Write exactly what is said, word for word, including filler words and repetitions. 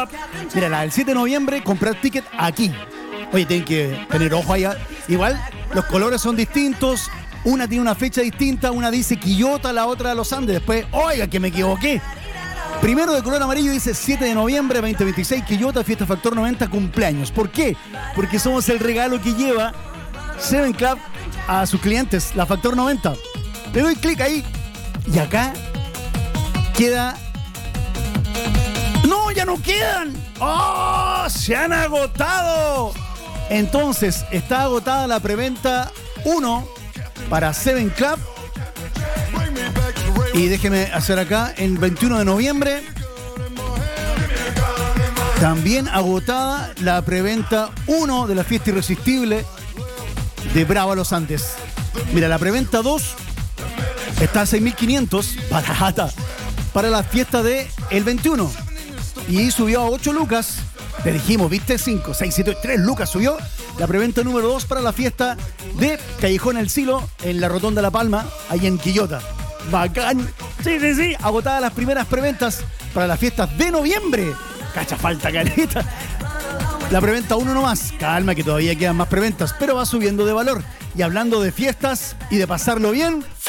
Mira, la del siete de noviembre, comprar ticket aquí. Oye, tienen que tener ojo allá. Igual, los colores son distintos. Una tiene una fecha distinta. Una dice Quillota, la otra Los Andes. Después, oiga, que me equivoqué. Primero de color amarillo dice siete de noviembre, veinte veintiséis, Quillota, Fiesta Factor noventa, cumpleaños. ¿Por qué? Porque somos el regalo que lleva Seven Club a sus clientes, la Factor noventa. Le doy clic ahí y acá queda... ¡No, ya no quedan! ¡Oh! ¡Se han agotado! Entonces, está agotada la preventa uno para Seven Club. Y déjeme hacer acá, el veintiuno de noviembre, también agotada la preventa uno de la Fiesta Irresistible de Bravo a Los Andes. Mira, la preventa dos está a seis mil quinientos, barata, para la fiesta del veintiuno. Y subió a ocho lucas. Le dijimos, ¿viste? cinco, seis, siete, tres lucas subió. La preventa número dos para la fiesta de Callejón El Silo, en la Rotonda La Palma, ahí en Quillota. Bacán. Sí, sí, sí. Agotadas las primeras preventas para las fiestas de noviembre. Cacha, falta caleta. La preventa uno nomás. Calma que todavía quedan más preventas, pero va subiendo de valor. Y hablando de fiestas y de pasarlo bien,